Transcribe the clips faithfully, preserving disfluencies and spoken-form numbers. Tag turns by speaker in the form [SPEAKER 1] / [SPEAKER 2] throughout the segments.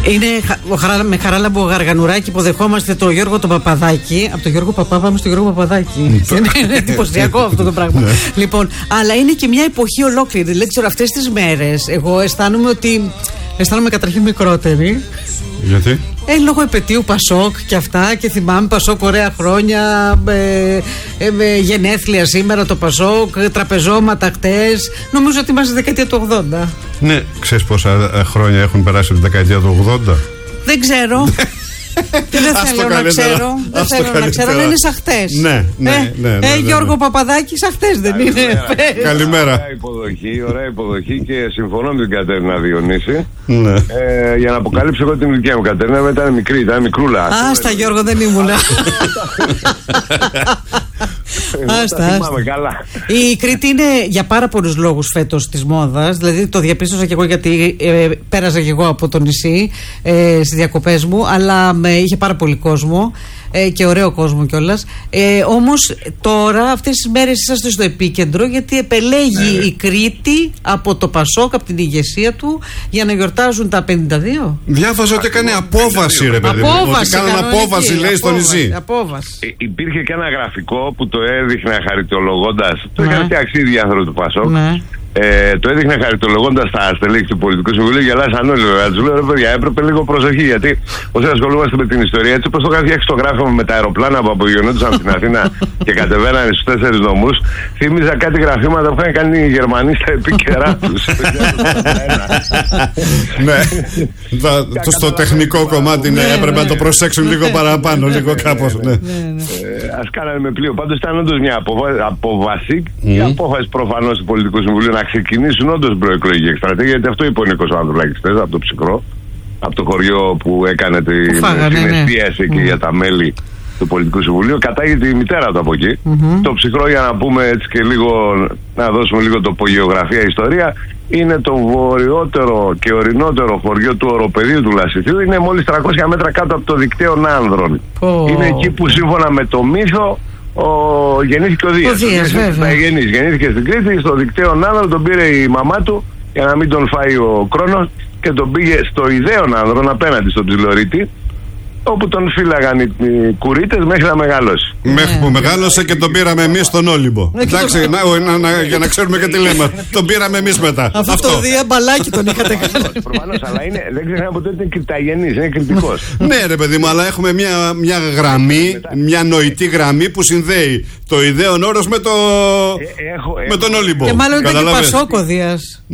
[SPEAKER 1] Είναι με Χαράλαμπο Γαργανουράκη που δεχόμαστε τον Γιώργο τον Παπαδάκη. Από τον Γιώργο Παπά πάμε στον Γιώργο Παπαδάκη. Είναι εντυπωσιακό αυτό το πράγμα. Λοιπόν, αλλά είναι και μια εποχή ολόκληρη. Δηλαδή, ξέρω, αυτές τις μέρες εγώ αισθάνομαι ότι. Αισθάνομαι καταρχήν μικρότερη.
[SPEAKER 2] Γιατί?
[SPEAKER 1] Ε, λόγω επετείου Πασόκ και αυτά. Και θυμάμαι Πασόκ ωραία χρόνια. Ε, ε, ε, γενέθλια σήμερα το Πασόκ. Τραπεζώματα χτες. Νομίζω ότι είμαστε στη δεκαετία του ογδόντα.
[SPEAKER 2] Ναι, ξέρεις πόσα χρόνια έχουν περάσει από τη δεκαετία του ογδόντα?
[SPEAKER 1] Δεν ξέρω. Και δεν θέλω να ξέρω. Δεν θέλω να ξέρω, αλλά είναι σαν χτες.
[SPEAKER 2] Ναι, ναι, ναι.
[SPEAKER 1] Ε, Γιώργο Παπαδάκη, σαν χτες δεν είναι?
[SPEAKER 2] Καλημέρα.
[SPEAKER 3] Ωραία υποδοχή, ωραία υποδοχή και συμφωνώ με την Κατέρινα Διονύση.
[SPEAKER 2] Ναι.
[SPEAKER 3] Ε, για να αποκαλύψω εγώ την ηλικία μου. Κατέρινα ήταν μικρή, ήταν μικρούλα.
[SPEAKER 1] Άστα Γιώργο, δεν ήμουνα. Άστα, άστα. Η Κρήτη είναι για πάρα πολλούς λόγους φέτος της μόδας. Δηλαδή το διαπίστωσα και εγώ, γιατί ε, πέρασα και εγώ από το νησί ε, στις διακοπές μου, αλλά ε, είχε πάρα πολύ κόσμο ε, και ωραίο κόσμο κιόλας. Ε, όμως τώρα αυτές τις μέρες είσαστε στο επίκεντρο, γιατί επελέγει ε. η Κρήτη από το Πασόκ, από την ηγεσία του, για να γιορτάζουν τα πενήντα δύο.
[SPEAKER 2] Διάβαζα ότι έκανε απόβαση, ρε παιδί μου. Ότι κάνουν απόβαση, λέει, στο νησί.
[SPEAKER 1] Απόβαση.
[SPEAKER 3] Ε, υπήρχε και ένα γραφικό που το έδειχνε χαριτολογώντας. Το είχαν φτιάξει οι άνθρωποι του Πασόκ. Ναι. Ε, το έδειχνε χαριτολογώντας τα στελέχη του Πολιτικού Συμβουλίου. Γελάσαν όλοι, βέβαια. Τους λέω, ρε παιδιά, έπρεπε λίγο προσοχή. Γιατί όσοι ασχολούμαστε με την ιστορία, έτσι όπως το είχαν φτιάξει το γράφημα με τα αεροπλάνα που απογειωνόντουσαν από την Αθήνα και κατεβαίνανε στους τέσσερις νομούς, θύμιζα κάτι γραφήματα που είχαν κάνει οι Γερμανοί στα επίκαιρά τους.
[SPEAKER 2] Ναι. Στο τεχνικό κομμάτι έπρεπε να το προσέξουν λίγο παραπάνω, λίγο κάπως.
[SPEAKER 3] Ας κάνανε με πλοίο. Πάντως ήταν όντως μια απόβαση, η απόφαση προφανώς του Πολιτικού Συμβουλίου να ξεκινήσουν όντως προεκλογική εκστρατεία, γιατί αυτό είπε ο Νίκος Ανδρουλάκης χθες από το Ψυχρό, από το χωριό που έκανε την εστίαση εκεί mm. για τα μέλη του Πολιτικού Συμβουλίου. Κατάγει τη μητέρα του από εκεί. Mm-hmm. Το Ψυχρό, για να πούμε έτσι και λίγο, να δώσουμε λίγο τοπογεωγραφία ιστορία, είναι το βορειότερο και ορεινότερο χωριό του οροπεδίου του Λασιθίου. Είναι μόλις τριακόσια μέτρα κάτω από το δικτύο Άνδρων. Oh. Είναι εκεί που σύμφωνα με το μύθο ο... γεννήθηκε ο Δίας. Ο Δίας, βέβαια. Γεννής. Γεννήθηκε στην Κρήτη, στο δικτύο Άνδρων, τον πήρε η μαμά του για να μην τον φάει ο χρόνος και τον πήγε στο ιδέον Άνδρων απέναντι στον Ψιλορίτη, όπου τον φύλαγαν οι κουρίτες μέχρι να μεγαλώσει.
[SPEAKER 2] Μέχρι που μεγάλωσε και τον πήραμε εμείς στον Όλυμπο. Εντάξει, να, να, να, για να ξέρουμε και τι λέμε. Τον πήραμε εμείς μετά.
[SPEAKER 1] Αυτό, Αυτό. το Δία μπαλάκι τον είχατε κάνει.
[SPEAKER 3] Προφανώς, αλλά είναι, δεν ξεχνάμε ποτέ ότι είναι κρυπταγενής, είναι κρυπτικός.
[SPEAKER 2] Ναι, ρε παιδί μου, αλλά έχουμε μια, μια γραμμή, μια νοητή γραμμή που συνδέει το ιδέον όρος με, το, ε, έχω, με τον Όλυμπο.
[SPEAKER 1] Και μάλλον ήταν και Πασόκ ο Δίας.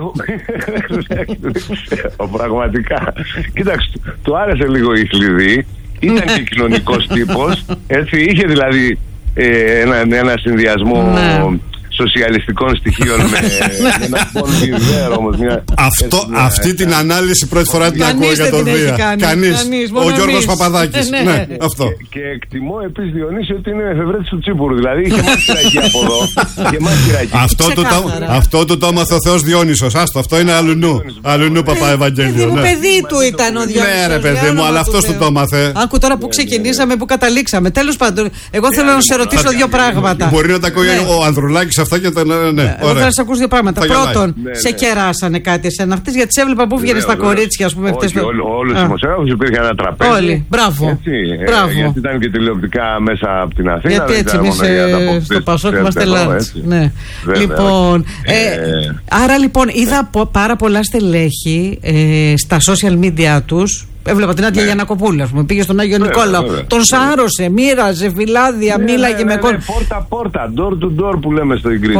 [SPEAKER 3] Πραγματικά. Κοίταξε, του άρεσε λίγο η Χλιδί. Ήταν και κοινωνικός τύπος. Έτσι, είχε δηλαδή ε, ένα, ένα συνδυασμό σοσιαλιστικών στοιχείων με, με ένα πονδιδέρο όμως. Μια,
[SPEAKER 2] Αυτό, έτσι, μια, αυτή την ανάλυση πρώτη φορά την ακούω για τον Δία. Κανείς. Ο Γιώργος Παπαδάκης. Ναι, ναι, αυτό.
[SPEAKER 3] Και, και εκτιμώ επίσης, Διονύση, ότι είναι εφευρέτης του Τσίπουρου. Δηλαδή είχε μάχη από εδώ.
[SPEAKER 2] Αυτό, το, αυτό το το έμαθε ο Θεός Διόνυσος. Άστο, αυτό είναι αλουνού. Αλουνού Παπά Ευαγγέλιο.
[SPEAKER 1] Το παιδί του ήταν ο Διόνυσος.
[SPEAKER 2] Ναι, ρε παιδί μου, αλλά αυτός του το έμαθε.
[SPEAKER 1] Άκου τώρα που ξεκινήσαμε, που καταλήξαμε. Τέλος πάντων, εγώ θέλω να σε ρωτήσω δύο πράγματα.
[SPEAKER 2] Μπορεί να τα ακούει ο Ανδρουλάκης αυτά και τα. Ναι,
[SPEAKER 1] εγώ θέλω να σε ακούσω δύο πράγματα. Πρώτον, σε κεράσανε κάτι εσένα χτες, γιατί σε έβλεπα που βγαίνει στα κορίτσια, ας πούμε.
[SPEAKER 3] Όλους τους δημοσιογράφους υπήρχε ένα τραπέζι.
[SPEAKER 1] Όλοι, μπράβο.
[SPEAKER 3] Γιατί ήταν και τηλεοπτικά μέσα από την Αθήνα.
[SPEAKER 1] Γιατί έτσι εμείς στο Πασόκ είμαστε λάθος. Λοιπόν, άρα λοιπόν είδα πάρα πολλά στελέχη στα social media τους. Έβλεπα την Άντια Γιαννακοπούλου, μου πήγε στον Άγιο Νικόλαο. Τον σάρωσε, μοίραζε φυλάδια, μίλαγε με κόσμο.
[SPEAKER 3] Πόρτα πόρτα, door to door που λέμε στο Ιγρήτη.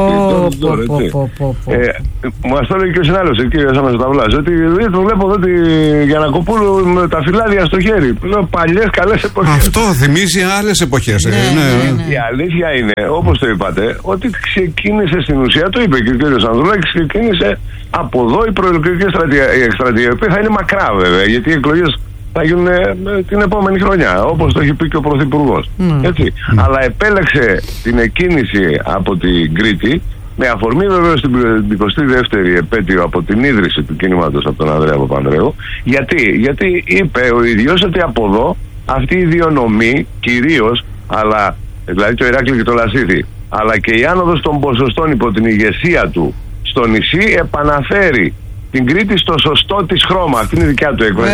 [SPEAKER 3] Μου το έλεγε και ο συνάδελφος εκεί, ο Σάμας Ταυλάς, ότι το βλέπω εδώ τη Γιαννακοπούλου με τα φυλάδια στο χέρι. Λέω παλιές καλές εποχές.
[SPEAKER 2] Αυτό θυμίζει άλλες εποχές.
[SPEAKER 3] Η αλήθεια είναι, όπως το είπατε, ότι ξεκίνησε στην ουσία, το είπε και ο κ. Ανδρουλάκης, ξεκίνησε από εδώ η προεκλογική εκστρατεία, η οποία θα είναι μακρά βέβαια, γιατί οι εκλογές θα γίνουν την επόμενη χρονιά, όπως το έχει πει και ο Πρωθυπουργός. Mm. Έτσι. Mm. Αλλά επέλεξε την εκκίνηση από την Κρήτη, με αφορμή βέβαια στην εικοστή δεύτερη επέτειο από την ίδρυση του κινήματος από τον Ανδρέα Παπανδρέου. Γιατί, Γιατί είπε ο ίδιος ότι από εδώ αυτή η δύο νομή κυρίως, αλλά δηλαδή το Ηράκλειο και το Λασίθι, αλλά και η άνοδος των ποσοστών υπό την ηγεσία του στο νησί επαναφέρει την Κρήτη στο σωστό της χρώμα. Αυτή είναι η δικιά του έκφραση.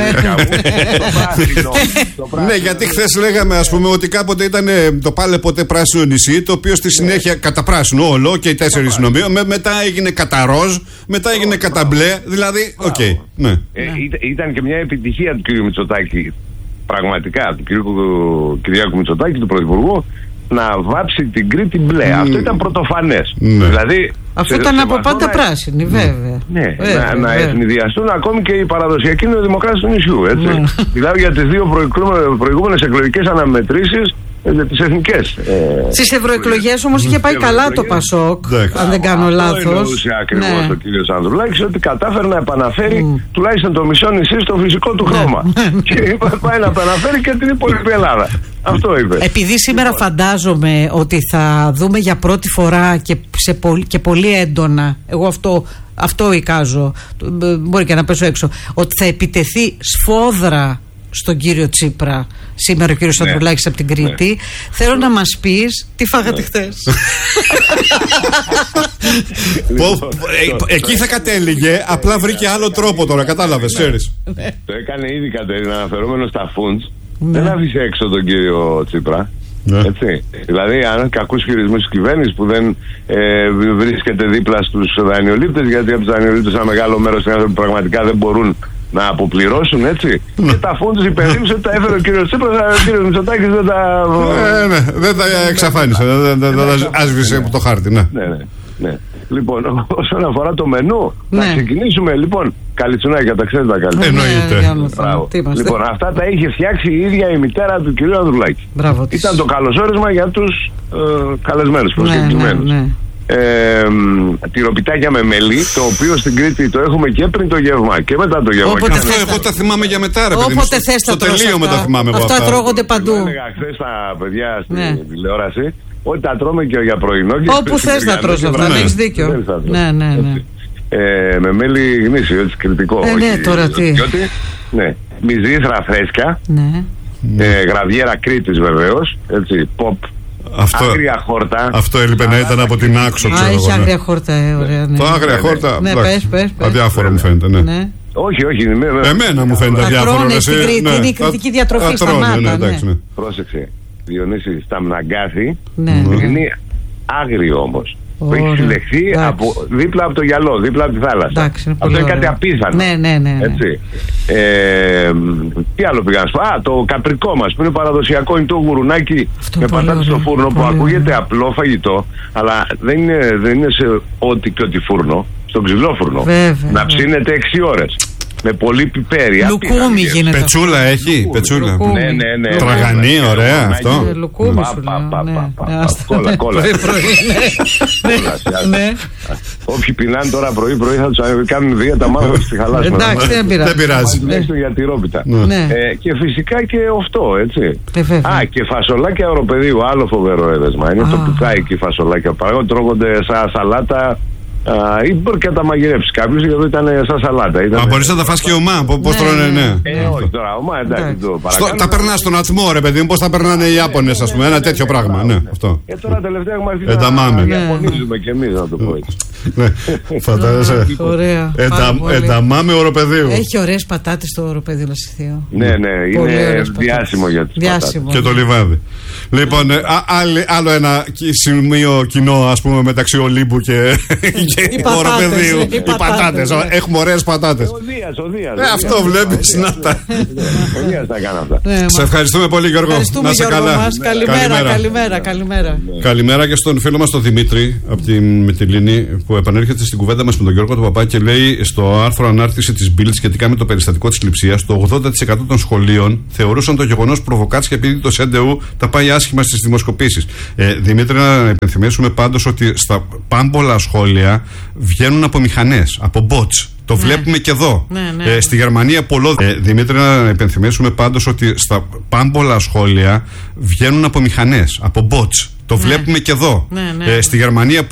[SPEAKER 2] Ναι, γιατί χθες λέγαμε, ας πούμε, ότι κάποτε ήταν το πάλε ποτέ πράσινο νησί, το οποίο στη συνέχεια κατά πράσινο όλο και οι τέσσερις νομίων, μετά έγινε κατά ροζ, μετά έγινε κατά μπλε. Δηλαδή, οκ. Okay, ναι.
[SPEAKER 3] ε, ήταν και μια επιτυχία του κ. Μητσοτάκη, πραγματικά, του κ. Κυριάκου Μητσοτάκη, του Πρωθυπουργού, να βάψει την Κρήτη μπλε. Mm. Αυτό ήταν πρωτοφανές.
[SPEAKER 2] Ναι.
[SPEAKER 3] Δηλαδή,
[SPEAKER 1] αυτό ήταν από πάντα να... πράσινη, βέβαια.
[SPEAKER 3] Ναι,
[SPEAKER 1] βέβαια,
[SPEAKER 3] να, να
[SPEAKER 1] βέβαια.
[SPEAKER 3] ευνηδιαστούν ακόμη και οι παραδοσιακοί νεοδημοκράτες του νησιού. Έτσι. Μιλάω για τις δύο προηγούμενες εκλογικές αναμετρήσεις. Τις εθνικές. Ε,
[SPEAKER 1] Στις ευρωεκλογές όμως είχε πάει καλά το Πασόκ, αν δεν κάνω λάθος.
[SPEAKER 3] Αυτό εννοούσε ακριβώς ναι. ο κύριος Ανδρουλάκης, ότι κατάφερε να επαναφέρει mm. τουλάχιστον το μισό νησί στο φυσικό του χρώμα. Ναι. Και είπε πάει να επαναφέρει και την υπόλοιπη Ελλάδα. Αυτό είπε.
[SPEAKER 1] Επειδή σήμερα λοιπόν. φαντάζομαι ότι θα δούμε για πρώτη φορά και, σε πολύ, και πολύ έντονα, εγώ αυτό, αυτό εικάζω, μπορεί και να πέσω έξω, ότι θα επιτεθεί σφόδρα στον κύριο Τσίπρα σήμερα ο κύριος ναι. Ανδρουλάκης από την Κρήτη. Ναι. Θέλω να μας πεις τι φάγατε ναι. χθες.
[SPEAKER 2] Εκεί θα κατέληγε, απλά βρήκε άλλο τρόπο τώρα, κατάλαβες, ξέρεις.
[SPEAKER 3] Το έκανε ήδη Κατερίνα, αναφερόμενο στα φούντς. Δεν άφησε έξω τον κύριο Τσίπρα. Έτσι. Δηλαδή, αν κακούς χειρισμούς της κυβέρνησης που δεν ε, βρίσκεται δίπλα στους δανειολήπτες, γιατί από τους δανειολήπτες ένα μεγάλο μέρος των άνθρωπων πραγματικά δεν μπορούν να αποπληρώσουν, έτσι. Και τα φόντους υπενθύμισε ότι τα έφερε ο κύριος Τσίπρας, ο κύριος Μητσοτάκης δεν τα.
[SPEAKER 2] Ε, ναι, δεν τα εξαφάνισε, δεν τα άσβησε από το χάρτη, ναι.
[SPEAKER 3] Ναι, ναι, ναι. Λοιπόν, όσον αφορά το μενού, να ξεκινήσουμε λοιπόν. Καλιτσουνάκια, τα ξέρετε τα καλύτερα.
[SPEAKER 2] Εννοείται.
[SPEAKER 3] Λοιπόν, αυτά τα είχε φτιάξει η ίδια η μητέρα του κυρίου Ανδρουλάκη. Ήταν το καλωσόρισμα για τους καλεσμένους, προσκεκλημένους. Ε, τυροπιτάκια με μελί, το οποίο στην Κρήτη το έχουμε και πριν το γεύμα και μετά το γεύμα.
[SPEAKER 2] Όποτε αυτό εγώ τα θυμάμαι για μετά, ρε παιδί μου.
[SPEAKER 1] Όποτε θες τα
[SPEAKER 2] τελείωμα τα θυμάμαι εγώ.
[SPEAKER 1] Αυτά τρώγονται παντού.
[SPEAKER 3] Έλεγα χθες στα παιδιά στην τηλεόραση ότι τα τρώμε και για πρωινό.
[SPEAKER 1] Όπου θες να τρως αυτά, έχεις δίκιο. Ναι, ναι, ναι.
[SPEAKER 3] Με μέλι γνήσιο, έτσι, κριτικό.
[SPEAKER 1] Ε, ναι, τώρα τι.
[SPEAKER 3] Ναι, μυζήθρα φρέσκια. Γραβιέρα Κρήτης βεβαίως, έτσι, pop.
[SPEAKER 2] Αυτό,
[SPEAKER 3] άγρια χόρτα.
[SPEAKER 2] Αυτό έλειπε να ήταν από την Άξο, ξέρω.
[SPEAKER 1] Α, έχει άγρια χόρτα, ε, ωραία. Ναι.
[SPEAKER 2] Το άγρια χόρτα.
[SPEAKER 1] Ναι, πες, πες.
[SPEAKER 2] Αδιάφορο μου φαίνεται, ναι.
[SPEAKER 1] ναι.
[SPEAKER 3] Όχι, όχι. Με, με,
[SPEAKER 2] Εμένα μου φαίνεται αδιάφορο.
[SPEAKER 1] Ναι, στην Κρήτη, ναι. Είναι η κριτική διατροφή στα μάτα.
[SPEAKER 3] Πρόσεξε. Διονύση, στα Μναγκάθη δείχνει άγριο όμως. Που έχει συλλεχθεί από, δίπλα από το γυαλό, δίπλα από τη θάλασσα.
[SPEAKER 1] Εντάξει,
[SPEAKER 3] αυτό είναι κάτι απίθανο.
[SPEAKER 1] Ναι, ναι, ναι.
[SPEAKER 3] Έτσι. Ε, τι άλλο πήγα να σου πω. Α, το καπρικό μας που είναι παραδοσιακό, είναι το γουρουνάκι αυτό με πατάτες στο φούρνο που ακούγεται απλό φαγητό, αλλά δεν είναι, δεν είναι σε ό,τι και ό,τι φούρνο, στον ξυλόφουρνο.
[SPEAKER 1] Βέβαια,
[SPEAKER 3] να ψήνεται έξι ώρες. Με πολύ πιπέρι.
[SPEAKER 1] Λουκούμι γίνεται.
[SPEAKER 2] Πετσούλα έχει. Πετσούλα.
[SPEAKER 3] Ναι, ναι, ναι.
[SPEAKER 2] Τραγανή, ωραία αυτό.
[SPEAKER 1] Λουκούμι σου λέω.
[SPEAKER 3] Κόλλα, κόλλα. Όποιοι πεινάνε τώρα πρωί-πρωί θα τους κάνουν δίαιτα μάλλον στη χαλάσμα.
[SPEAKER 1] Εντάξει, δεν πειράζει.
[SPEAKER 2] Δεν πειράζει.
[SPEAKER 3] Για τυρόπιτα. Και φυσικά και αυτό, έτσι. Α, και φασολάκια οροπεδίου. Άλλο φοβερό έδεσμα. Είναι τοπικά εκεί φασολάκια. Παραγωγή τρώγονται σαν σαλάτα. Ή μπορεί και να τα μαγειρέψει κάποιος, γιατί ήταν σαν σαλάτα.
[SPEAKER 2] Μα μπορείς να τα φας και ομά, πώς τρώνε, ναι.
[SPEAKER 3] Ε, όχι τώρα, ομά, εντάξει, το παρακάνω.
[SPEAKER 2] Τα περνάς στον ατσμό, ρε παιδί μου, πώς τα περνάνε οι Ιάπωνες, ας πούμε, ένα τέτοιο πράγμα, ναι, αυτό.
[SPEAKER 3] Και τώρα τελευταία έχουμε αρχίσει
[SPEAKER 2] να
[SPEAKER 3] Ιαπωνίζουμε κι εμείς, να το πω έτσι.
[SPEAKER 2] Φαντάζεσαι.
[SPEAKER 1] Ωραία.
[SPEAKER 2] Ενταμάμε οροπεδίου.
[SPEAKER 1] Έχει ωραίες πατάτες το οροπεδίο Λασιθείο.
[SPEAKER 3] Ναι, ναι, είναι διάσημο για τις πατάτες.
[SPEAKER 2] Και το λιβάδι. Λοιπόν, άλλο ένα σημείο κοινό, ας πούμε, μεταξύ Ολύμπου και οροπεδίου. Οι πατάτες. Έχουμε ωραίες πατάτες.
[SPEAKER 3] Ο Δίας, ο Δίας.
[SPEAKER 2] Αυτό βλέπεις να τα.
[SPEAKER 3] Ο Δίας τα κάνει αυτά.
[SPEAKER 2] Σε ευχαριστούμε πολύ, Γιώργο. Να είσαι καλά.
[SPEAKER 1] Καλημέρα, καλημέρα, καλημέρα.
[SPEAKER 2] Καλημέρα και στον φίλο μας τον Δημήτρη από τη Μυτιλήνη που επανέρχεται στην κουβέντα μας με τον Γιώργο τον Παπά και λέει στο άρθρο ανάρτηση της Bild σχετικά με το περιστατικό της Λειψίας, το ογδόντα τοις εκατό των σχολείων θεωρούσαν το γεγονός προβοκάτσια επειδή το ΣΕΝΤΕΟΥ τα πάει άσχημα στις δημοσκοπήσεις. Ε, Δημήτρη, να υπενθυμίσουμε πάντως ότι στα πάμπολα σχόλια βγαίνουν από μηχανές, από bots. Το ναι. βλέπουμε και εδώ.
[SPEAKER 1] Ναι, ναι.
[SPEAKER 2] Ε, στη Γερμανία πολλό. Ε, Δημήτρη, να υπενθυμίσουμε πάντως ότι στα πάμπολα σχόλια βγαίνουν από μηχανές, από bots. Το ναι. βλέπουμε και εδώ.
[SPEAKER 1] Ναι, ναι.
[SPEAKER 2] Ε, στη Γερμανία